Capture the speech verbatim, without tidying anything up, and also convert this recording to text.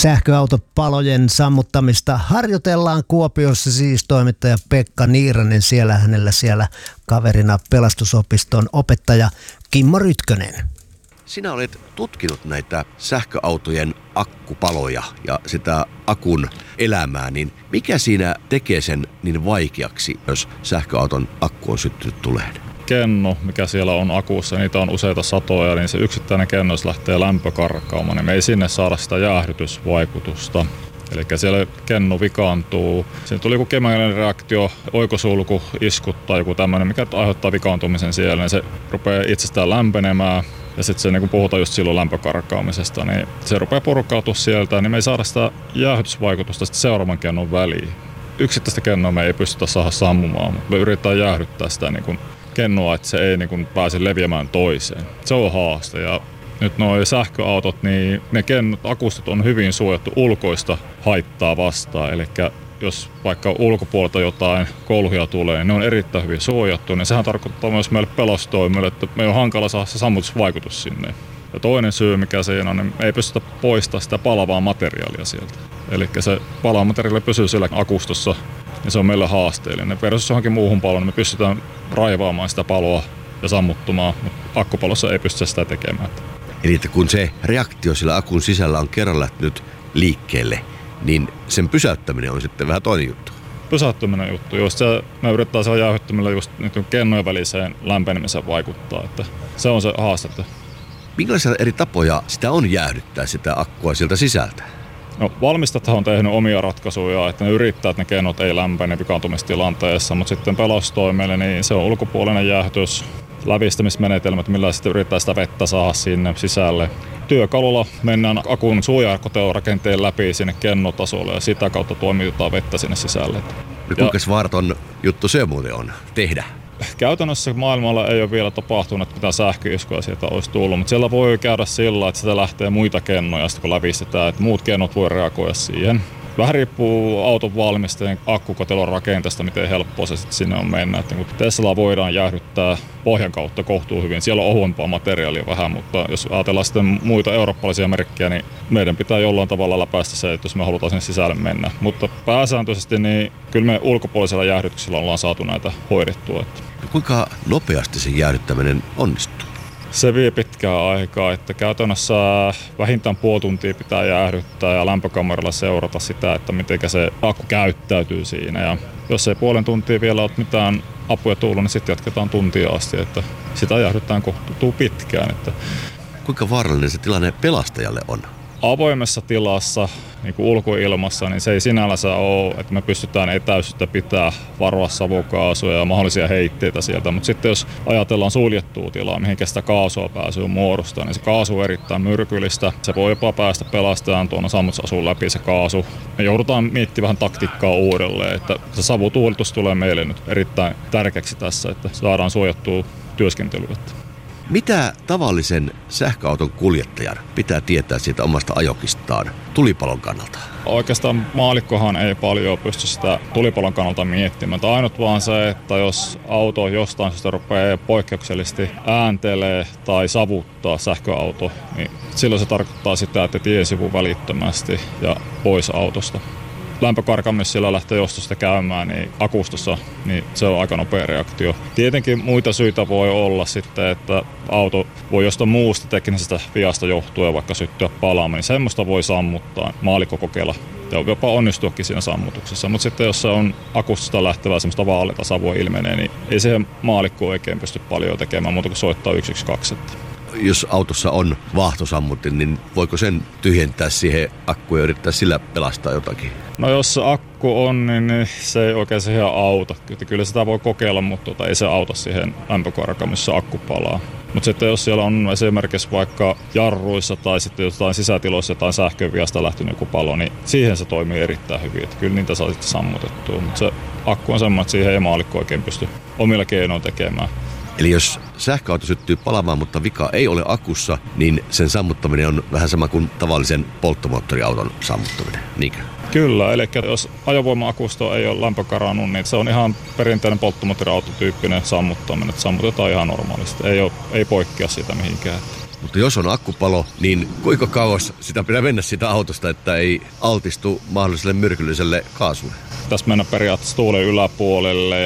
Sähköautopalojen sammuttamista harjoitellaan Kuopiossa, siis toimittaja Pekka Niiranen, siellä hänellä siellä kaverina pelastusopiston opettaja Kimmo Rytkönen. Sinä olet tutkinut näitä sähköautojen akkupaloja ja sitä akun elämää, niin mikä siinä tekee sen niin vaikeaksi, jos sähköauton akku on syttynyt tuleen? Kenno, mikä siellä on akussa, niitä on useita satoja, niin se yksittäinen kenno, jos lähtee lämpökarkaamaan, niin me ei sinne saada sitä jäähdytysvaikutusta. Eli siellä kenno vikaantuu. Siinä tuli joku kemiallinen reaktio, oikosulku, iskut tai joku tämmöinen, mikä aiheuttaa vikaantumisen siellä, niin se rupeaa itsestään lämpenemään. Ja sitten se, niin kun puhutaan just silloin lämpökarkaamisesta, niin se rupeaa purkautua sieltä, niin me ei saada sitä jäähdytysvaikutusta sitten seuraavan kennon väliin. Yksittäistä kennoa me ei pystytä saada sammumaan, mutta me yritetään jäähdyttää sitä niin kun kennoa, että se ei niin kun pääse leviämään toiseen. Se on haaste. Ja nyt nuo sähköautot, niin ne kennot, akustot on hyvin suojattu ulkoista haittaa vastaan. Eli jos vaikka ulkopuolelta jotain kolhuja tulee, niin ne on erittäin hyvin suojattu. Niin sehän tarkoittaa myös meille pelastustoimille, että me on hankala saada se sammutusvaikutus sinne. Ja toinen syy, mikä siinä on, niin ei pystytä poistamaan sitä palavaa materiaalia sieltä. Eli se palava materiaali pysyy siellä akustossa, ja se on meille haasteellinen. Versus johonkin muuhun paloon, niin me pystytään raivaamaan sitä paloa ja sammuttumaan, mutta akkupalossa ei pystytä sitä tekemään. Eli että kun se reaktio sillä akun sisällä on kerran lähtenyt liikkeelle, niin sen pysäyttäminen on sitten vähän toinen juttu. Pysäyttäminen juttu, just se, me yritetään siellä jäähyttämillä just kennojen väliseen lämpenemiseen vaikuttaa, että se on se haaste. Minkälaisia eri tapoja sitä on jäähdyttää sitä akkua sieltä sisältä? No, valmistajathan on tehnyt omia ratkaisuja, että ne yrittää, että ne kennot ei lämpene vikaantumistilanteessa, mutta sitten pelastustoimelle niin se on ulkopuolinen jäähdytys, lävistämismenetelmät, millä sitten yrittää sitä vettä saada sinne sisälle. Työkalulla mennään akun suojakotelorakenteen läpi sinne kennotasolle ja sitä kautta toimitetaan vettä sinne sisälle. Ja kuinka vaaraton juttu se muuten on tehdä? Käytännössä maailmalla ei ole vielä tapahtunut, että mitään sähköiskuja sieltä olisi tullut, mutta siellä voi käydä sillä, että sitä lähtee muita kennoja, kun lävistetään, että muut kennot voi reagoida siihen. Vähän riippuu auton valmistajan akkukotelon rakenteesta, miten helppoa se sitten sinne on mennä. Että niin Tesla voidaan jäähdyttää pohjan kautta kohtuu hyvin. Siellä on ohuempaa materiaalia vähän, mutta jos ajatellaan sitten muita eurooppalaisia merkkejä, niin meidän pitää jollain tavalla läpäistä se, että jos me halutaan sinne sisälle mennä. Mutta pääsääntöisesti niin kyllä me ulkopuolisella jäähdytyksellä ollaan saatu näitä hoidettua. Kuinka nopeasti se jäähdyttäminen onnistuu? Se vie pitkää aikaa, että käytännössä vähintään puoli tuntia pitää jäähdyttää ja lämpökameralla seurata sitä, että miten se akku käyttäytyy siinä. Ja jos ei puolen tuntia vielä ole mitään apuja tullut, niin sitten jatketaan tuntia asti, että sitä jäähdyttään kohtuu pitkään. Että kuinka vaarallinen se tilanne pelastajalle on? Avoimessa tilassa, niin kuin ulkoilmassa, niin se ei sinällänsä ole, että me pystytään etäisyyttä pitää, varoa savukaasuja ja mahdollisia heitteitä sieltä. Mutta sitten jos ajatellaan suljettua tilaa, mihinkä sitä kaasua pääsyy muodostaa, niin se kaasu on erittäin myrkyllistä. Se voi jopa päästä pelastajan tuonne sammutusasuun läpi se kaasu. Me joudutaan miettimään vähän taktiikkaa uudelleen, että se savutuulitus tulee meille nyt erittäin tärkeäksi tässä, että saadaan suojattua työskentelyä. Mitä tavallisen sähköauton kuljettajan pitää tietää siitä omasta ajokistaan tulipalon kannalta? Oikeastaan maallikkohan ei paljon pysty sitä tulipalon kannalta miettimään. Ainut vaan se, että jos auto jostain syystä rupeaa poikkeuksellisesti ääntelee tai savuttaa sähköauto, niin silloin se tarkoittaa sitä, että tie sivuu välittömästi ja pois autosta. Lämpökarkaaminen siellä lähtee jostosta käymään niin akustossa, niin se on aika nopea reaktio. Tietenkin muita syitä voi olla sitten, että auto voi jostain muusta teknisestä viasta johtuen vaikka syttyä palaamaan, niin semmoista voi sammuttaa maallikko kokeilla ja jopa onnistuakin siinä sammutuksessa. Mutta sitten jos se on akustosta lähtevää semmoista vaaleita savua ilmenee, niin ei siihen maallikko oikein pysty paljon tekemään muuta kuin soittaa yksi yksi kaksi. Jos autossa on vaahtosammutin, niin voiko sen tyhjentää siihen akkuun ja yrittää sillä pelastaa jotakin? No jos se akku on, niin se ei oikein siihen auta. Kyllä sitä voi kokeilla, mutta tuota, ei se auta siihen lämpökarkaan, missä akku palaa. Mutta sitten jos siellä on esimerkiksi vaikka jarruissa tai sitten jotain sisätiloissa jotain sähköviasta lähtenyt joku palo, niin siihen se toimii erittäin hyvin. Että kyllä niitä saa sitten sammutettua, mutta se akku on semmoinen, että siihen ei maallikko oikein pysty omilla keinoin tekemään. Eli jos sähköauto syttyy palamaan, mutta vika ei ole akussa, niin sen sammuttaminen on vähän sama kuin tavallisen polttomoottoriauton sammuttaminen, niinkö? Kyllä, eli jos ajovoima-akusto ei ole lämpökarannut, niin se on ihan perinteinen polttomoottoriautotyyppinen sammuttaminen, että sammutetaan ihan normaalisti, ei, ole, ei poikkea siitä mihinkään. Mutta jos on akkupalo, niin kuinka kauas sitä pitää mennä sitä autosta, että ei altistu mahdolliselle myrkylliselle kaasulle? Tässä mennä periaatteessa tuulen yläpuolelle